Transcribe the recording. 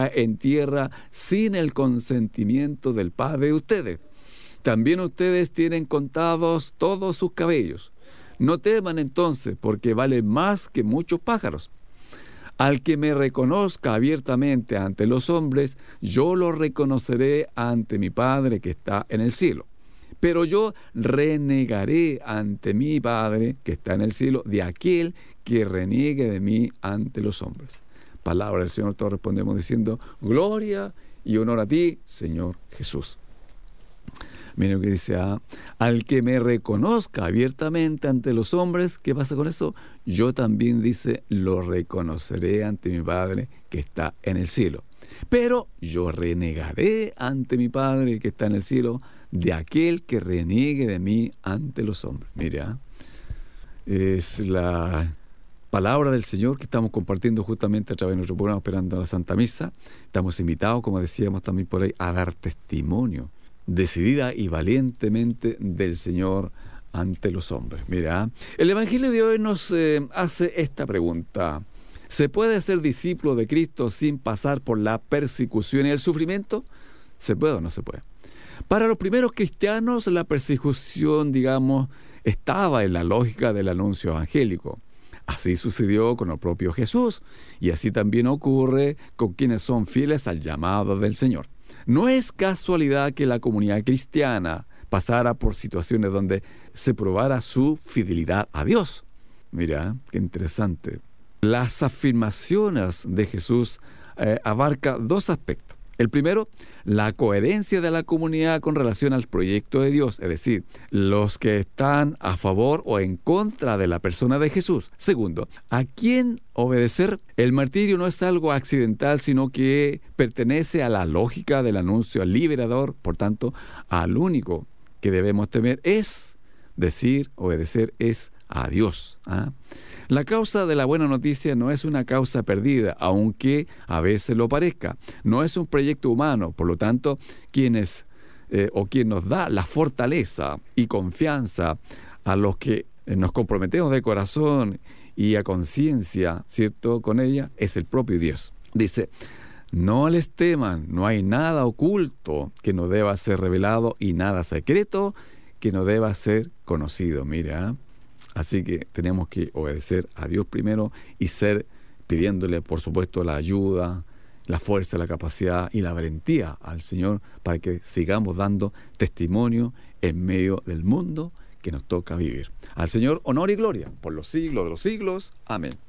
acá en tierra sin el consentimiento del Padre de ustedes. También ustedes tienen contados todos sus cabellos. No teman entonces, porque valen más que muchos pájaros. Al que me reconozca abiertamente ante los hombres, yo lo reconoceré ante mi Padre que está en el cielo. Pero yo renegaré ante mi Padre que está en el cielo de aquel que reniegue de mí ante los hombres. Palabra del Señor, todos respondemos diciendo: gloria y honor a ti, Señor Jesús. Miren lo que dice: al que me reconozca abiertamente ante los hombres, ¿qué pasa con eso? Yo también, dice, lo reconoceré ante mi Padre que está en el cielo. Pero yo renegaré ante mi Padre que está en el cielo de aquel que reniegue de mí ante los hombres. Mira, es la palabra del Señor que estamos compartiendo justamente a través de nuestro programa Esperando la Santa Misa. Estamos invitados, como decíamos también por ahí, a dar testimonio decidida y valientemente del Señor ante los hombres. Mira, el Evangelio de hoy nos hace esta pregunta: ¿se puede ser discípulo de Cristo sin pasar por la persecución y el sufrimiento? ¿Se puede o no se puede? Para los primeros cristianos, la persecución, digamos, estaba en la lógica del anuncio evangélico. Así sucedió con el propio Jesús, y así también ocurre con quienes son fieles al llamado del Señor. No es casualidad que la comunidad cristiana pasara por situaciones donde se probara su fidelidad a Dios. Mira, qué interesante. Las afirmaciones de Jesús abarcan dos aspectos. El primero, la coherencia de la comunidad con relación al proyecto de Dios, es decir, los que están a favor o en contra de la persona de Jesús. Segundo, ¿a quién obedecer? El martirio no es algo accidental, sino que pertenece a la lógica del anuncio liberador. Por tanto, al único que debemos temer es decir, obedecer es a Dios. La causa de la buena noticia no es una causa perdida, aunque a veces lo parezca. No es un proyecto humano, por lo tanto, quien nos da la fortaleza y confianza a los que nos comprometemos de corazón y a conciencia, ¿cierto?, con ella, es el propio Dios. Dice: no les teman, no hay nada oculto que no deba ser revelado y nada secreto que no deba ser conocido. Mira, así que tenemos que obedecer a Dios primero y pidiéndole, por supuesto, la ayuda, la fuerza, la capacidad y la valentía al Señor para que sigamos dando testimonio en medio del mundo que nos toca vivir. Al Señor honor y gloria por los siglos de los siglos. Amén.